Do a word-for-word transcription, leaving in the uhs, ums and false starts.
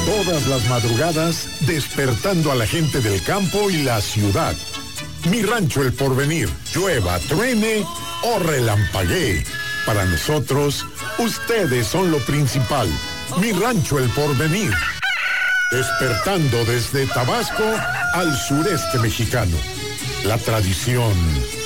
Todas las madrugadas, despertando a la gente del campo y la ciudad. Mi Rancho El Porvenir, llueva, truene o relampaguee. Para nosotros, ustedes son lo principal. Mi Rancho El Porvenir. Despertando desde Tabasco al sureste mexicano. La tradición